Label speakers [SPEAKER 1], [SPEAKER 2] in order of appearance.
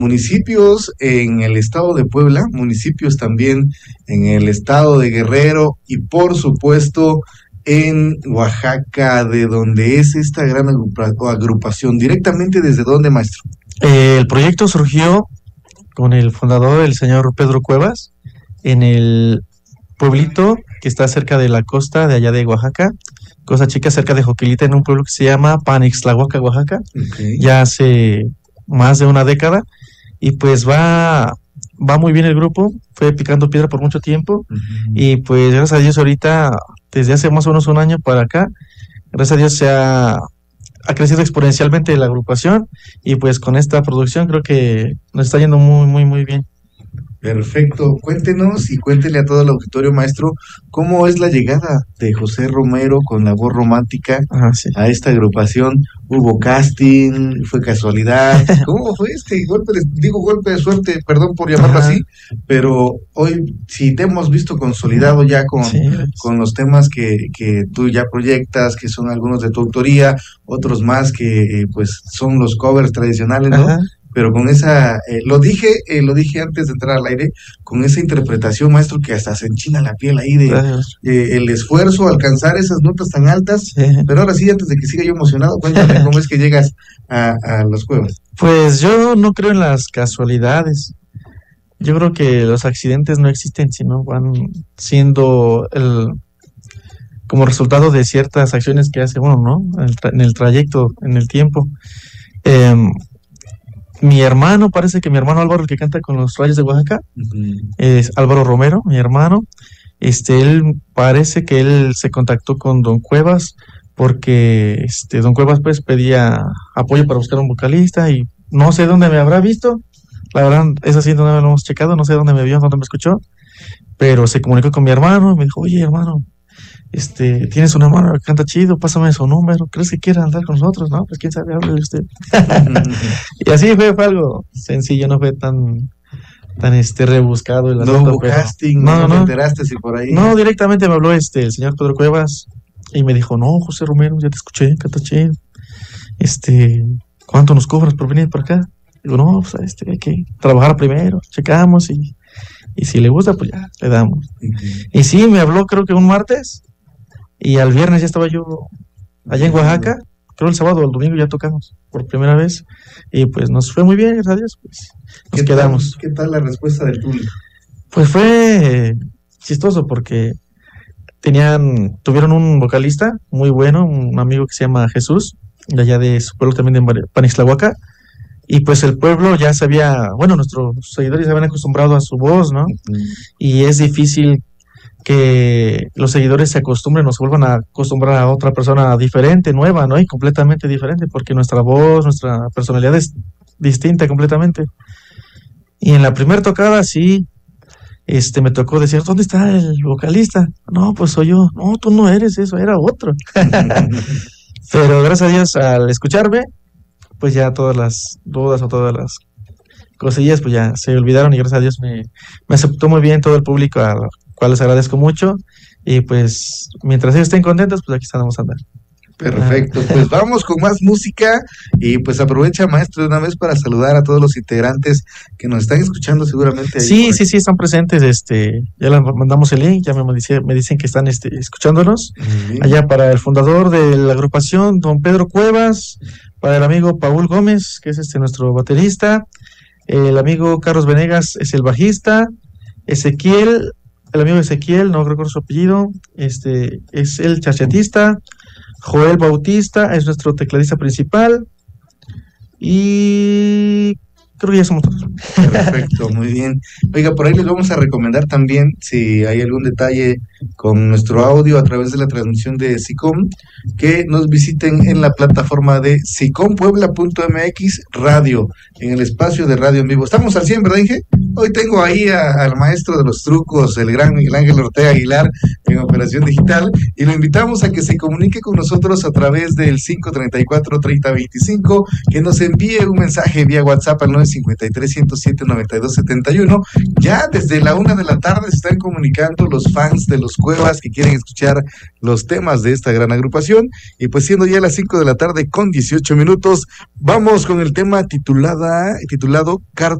[SPEAKER 1] municipios en el estado de Puebla, municipios también en el estado de Guerrero y por supuesto en Oaxaca, de donde es esta gran agrupación. ¿Directamente desde dónde, maestro?
[SPEAKER 2] El proyecto surgió con el fundador, el señor Pedro Cuevas, en el pueblito que está cerca de la costa de allá de Oaxaca, Cosa Chica, cerca de Joquilita, en un pueblo que se llama Panixtlahuaca, Oaxaca, ya hace más de una década, y pues va muy bien el grupo, fue picando piedra por mucho tiempo, y pues gracias a Dios ahorita, desde hace más o menos un año para acá, gracias a Dios ha crecido exponencialmente la agrupación, y pues con esta producción creo que nos está yendo muy, muy, muy bien.
[SPEAKER 1] Perfecto, cuéntenos y cuéntele a todo el auditorio, maestro, cómo es la llegada de José Romero con la voz romántica a esta agrupación. ¿Hubo casting? ¿Fue casualidad? ¿Cómo fue este golpe de suerte, perdón por llamarlo así, pero hoy sí te hemos visto consolidado ya con los temas que tú ya proyectas, que son algunos de tu autoría, otros más que pues son los covers tradicionales, ¿no? Pero con esa, lo dije antes de entrar al aire, con esa interpretación, maestro, que hasta se enchina la piel ahí de el esfuerzo, alcanzar esas notas tan altas. Pero ahora sí, antes de que siga yo emocionado, cuéntame cómo es que llegas a los Cuevas.
[SPEAKER 2] Pues yo no creo en las casualidades. Yo creo que los accidentes no existen, sino van siendo como resultado de ciertas acciones que hace uno, ¿no? En el trayecto, en el tiempo. Mi hermano, parece que mi hermano Álvaro, el que canta con los Rayos de Oaxaca, es Álvaro Romero, mi hermano. Él parece que él se contactó con Don Cuevas porque Don Cuevas pues pedía apoyo para buscar un vocalista y no sé dónde me habrá visto. La verdad, es así, no lo hemos checado, no sé dónde me vio, dónde me escuchó, pero se comunicó con mi hermano y me dijo, oye, hermano, tienes un hermano que canta chido, pásame su número, ¿crees que quiera andar con nosotros? No, pues quién sabe, háblele usted. Y así fue algo sencillo, no fue tan rebuscado el asunto.
[SPEAKER 1] No hubo casting, no te enteraste si por ahí.
[SPEAKER 2] No, directamente me habló el señor Pedro Cuevas y me dijo, no, José Romero, ya te escuché, canta chido. ¿Cuánto nos cobras por venir para acá? Digo, no, pues hay que trabajar primero, checamos y si le gusta, pues ya, le damos. Y sí, me habló creo que un martes, y al viernes ya estaba yo allá en Oaxaca, creo el sábado o el domingo ya tocamos por primera vez, y pues nos fue muy bien, gracias a Dios, pues nos quedamos.
[SPEAKER 1] ¿Qué tal la respuesta del público?
[SPEAKER 2] Pues fue chistoso porque tuvieron un vocalista muy bueno, un amigo que se llama Jesús, de allá de su pueblo también de Panixtlahuaca, y pues el pueblo ya nuestros seguidores se habían acostumbrado a su voz, ¿no? Y es difícil que los seguidores se acostumbren o se vuelvan a acostumbrar a otra persona diferente, nueva, ¿no? Y completamente diferente, porque nuestra voz, nuestra personalidad es distinta completamente. Y en la primera tocada, sí, me tocó decir, ¿dónde está el vocalista? No, pues soy yo. No, tú no eres eso, era otro. Pero gracias a Dios, al escucharme, pues ya todas las dudas o todas las cosillas, pues ya se olvidaron y gracias a Dios me aceptó muy bien todo el público, a lo cual les agradezco mucho, y pues mientras ellos estén contentos, pues aquí estamos a andar.
[SPEAKER 1] Perfecto, pues vamos con más música y pues aprovecha, maestro, de una vez para saludar a todos los integrantes que nos están escuchando seguramente.
[SPEAKER 2] Sí, están presentes, ya les mandamos el link, ya me dicen que están escuchándonos, allá para el fundador de la agrupación, don Pedro Cuevas, para el amigo Paul Gómez, que es nuestro baterista, el amigo Carlos Venegas es el bajista, el amigo Ezequiel, no recuerdo su apellido, es el charchatista, Joel Bautista es nuestro tecladista principal, y creo que ya somos todos.
[SPEAKER 1] Perfecto, muy bien. Oiga, por ahí les vamos a recomendar también, si hay algún detalle con nuestro audio a través de la transmisión de SICOM, que nos visiten en la plataforma de sicompuebla.mx radio, en el espacio de radio en vivo. Estamos al 100, ¿verdad, Inge? Hoy tengo ahí al maestro de los trucos, el gran Miguel Ángel Ortega Aguilar, en Operación Digital, y lo invitamos a que se comunique con nosotros a través del 534-3025, que nos envíe un mensaje vía WhatsApp al 953-107-9271. Ya desde la 1 de la tarde se están comunicando los fans de los Cuevas que quieren escuchar los temas de esta gran agrupación. estación. Y pues siendo ya las 5 de la tarde con 18 minutos, vamos con el tema titulado